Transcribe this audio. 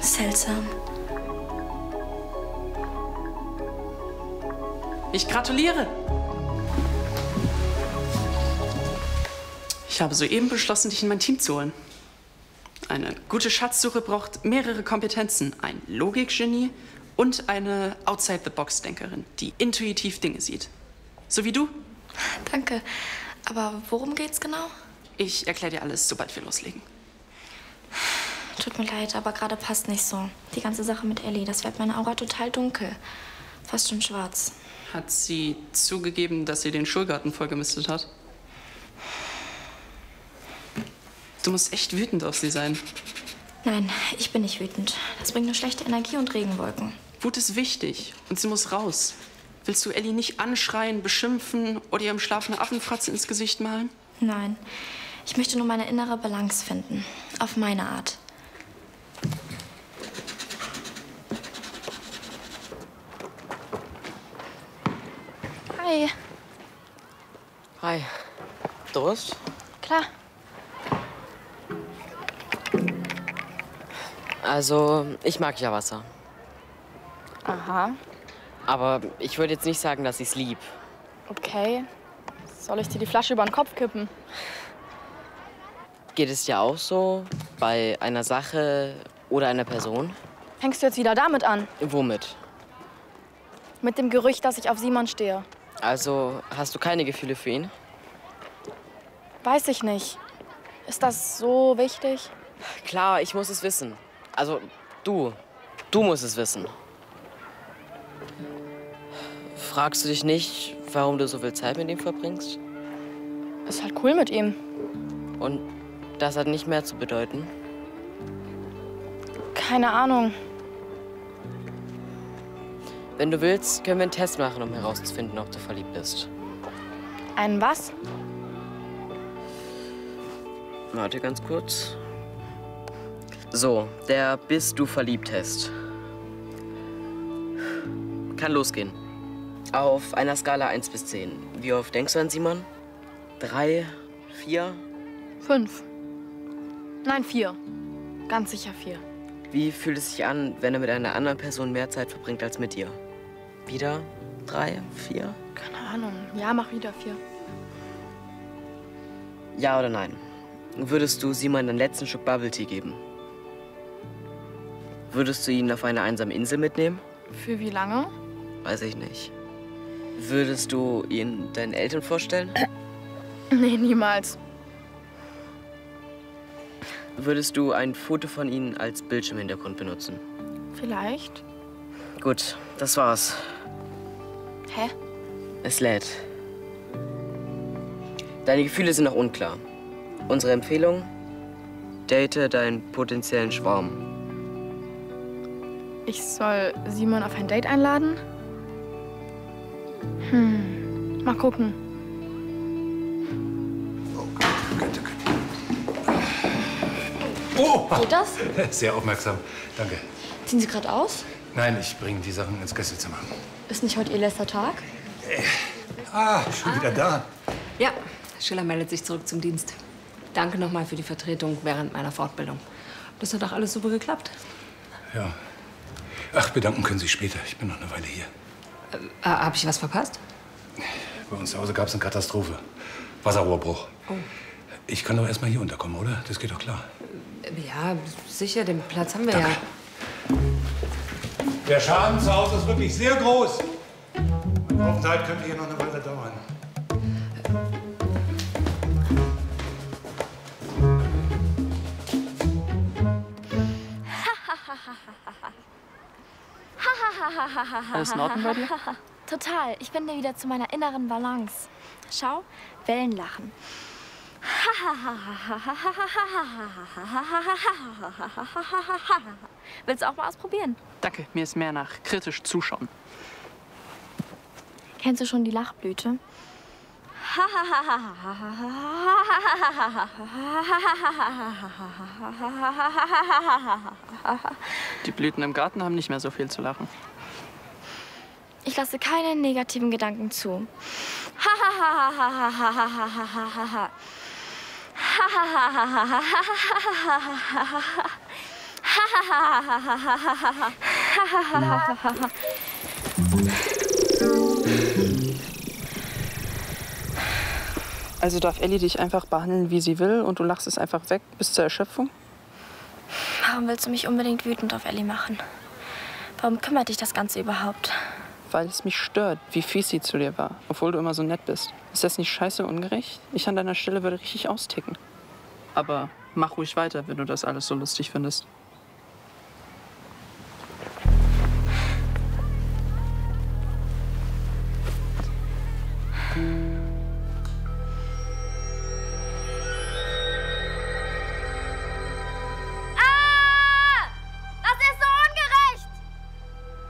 Seltsam. Ich gratuliere. Ich habe soeben beschlossen, dich in mein Team zu holen. Eine gute Schatzsuche braucht mehrere Kompetenzen. Ein Logikgenie und eine Outside-the-Box-Denkerin, die intuitiv Dinge sieht. So wie du. Danke. Aber worum geht's genau? Ich erkläre dir alles, sobald wir loslegen. Tut mir leid, aber gerade passt nicht so. Die ganze Sache mit Ellie, das färbt meine Aura total dunkel. Fast schon schwarz. Hat sie zugegeben, dass sie den Schulgarten vollgemistet hat? Du musst echt wütend auf sie sein. Nein, ich bin nicht wütend. Das bringt nur schlechte Energie und Regenwolken. Wut ist wichtig und sie muss raus. Willst du Ellie nicht anschreien, beschimpfen oder ihr im Schlaf eine Affenfratze ins Gesicht malen? Nein, ich möchte nur meine innere Balance finden. Auf meine Art. Hi. Hi. Durst? Klar. Also, ich mag ja Wasser. Aha, Aber ich würde jetzt nicht sagen, dass ich's lieb. okay. Soll ich dir die Flasche über den Kopf kippen? Geht es dir auch so? Bei einer Sache oder einer Person? Fängst du jetzt wieder damit an? Womit? Mit dem Gerücht, dass ich auf Simon stehe. Also, hast du keine Gefühle für ihn? Weiß ich nicht. Ist das so wichtig? Klar, ich muss es wissen. Also, du musst es wissen. Fragst du dich nicht, warum du so viel Zeit mit ihm verbringst? Ist halt cool mit ihm. Und das hat nicht mehr zu bedeuten? Keine Ahnung. Wenn du willst, können wir einen Test machen, um herauszufinden, ob du verliebt bist. Einen was? Warte ganz kurz. So, der Bist du verliebt-Test. Kann losgehen. Auf einer Skala 1 bis 10. Wie oft denkst du an Simon? 3, 4? 5. Nein, 4. Ganz sicher 4. Wie fühlt es sich an, wenn er mit einer anderen Person mehr Zeit verbringt als mit dir? Wieder 3, 4? Keine Ahnung. Ja, mach wieder 4. Ja oder nein? Würdest du Simon den letzten Schluck Bubble Tea geben? Würdest du ihn auf eine einsame Insel mitnehmen? Für wie lange? Weiß ich nicht. Würdest du ihn deinen Eltern vorstellen? Nee, niemals. Würdest du ein Foto von ihnen als Bildschirmhintergrund benutzen? Vielleicht. Gut, das war's. Hä? Es lädt. Deine Gefühle sind noch unklar. Unsere Empfehlung? Date deinen potenziellen Schwarm. Ich soll Simon auf ein Date einladen? Mal gucken. Oh! Geht das? Sehr aufmerksam. Danke. Ziehen Sie gerade aus? Nein, ich bringe die Sachen ins Gästezimmer. Ist nicht heute Ihr letzter Tag? Schon wieder da. Ja, Schiller meldet sich zurück zum Dienst. Danke nochmal für die Vertretung während meiner Fortbildung. Das hat auch alles super geklappt. Ja. Ach, bedanken können Sie später. Ich bin noch eine Weile hier. Hab ich was verpasst? Bei uns zu Hause gab es eine Katastrophe. Wasserrohrbruch. Oh. Ich kann doch erst mal hier unterkommen, oder? Das geht doch klar. Ja, sicher, den Platz haben wir Danke. ja. Der Schaden zu Hause ist wirklich sehr groß. Mein Aufenthalt könnte hier noch eine Weile dauern. Alles in Ordnung bei dir? Total. Ich finde wieder zu meiner inneren Balance. Schau, Wellenlachen. Willst du auch mal ausprobieren? Danke, mir ist mehr nach kritisch zuschauen. Kennst du schon die Lachblüte? Die Blüten im Garten haben nicht mehr so viel zu lachen. Ich lasse keine negativen Gedanken zu. Also darf Ellie dich einfach behandeln, wie sie will und du lachst es einfach weg bis zur Erschöpfung? Warum willst du mich unbedingt wütend auf Ellie machen? Warum kümmert dich das Ganze überhaupt? Weil es mich stört, wie fies sie zu dir war, obwohl du immer so nett bist. Ist das nicht scheiße ungerecht? Ich an deiner Stelle würde richtig austicken. Aber mach ruhig weiter, wenn du das alles so lustig findest.